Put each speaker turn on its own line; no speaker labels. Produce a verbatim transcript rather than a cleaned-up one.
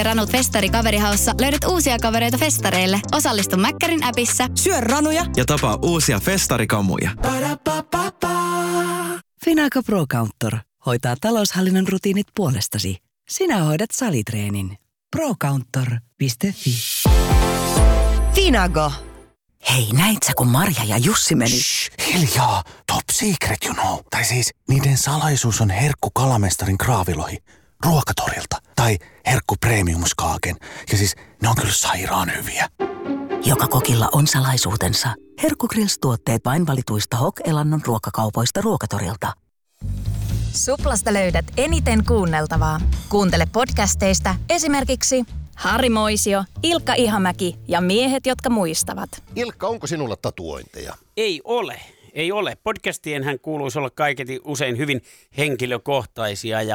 Ranut Festari Kaverihaussa löydät uusia kavereita festareille. Osallistu Mäkkärin appissa.
Syö ranuja
ja tapaa uusia festarikamuja.
Finago Pro Counter hoitaa taloushallinnon rutiinit puolestasi. Sinä hoidat salitreenin. pro counter piste fi. Finago. Hei, näit sä kun Marja ja Jussi meni?
Shh, hiljaa. Top secret, you know. Tai siis niiden salaisuus on herkku kalamestarin kraavilohi ruokatorilta. Tai herkku premiumskaaken. Ja siis ne on kyllä sairaan hyviä.
Joka kokilla on salaisuutensa. Herkku Grills-tuotteet vain valituista H O K-elannon ruokakaupoista ruokatorilta.
Suplasta löydät eniten kuunneltavaa. Kuuntele podcasteista esimerkiksi Harri Moisio, Ilkka Ihamäki ja miehet, jotka muistavat.
Ilkka, onko sinulla tatuointeja?
Ei ole, ei ole. Podcastienhän kuuluisi olla kaiketi usein hyvin henkilökohtaisia ja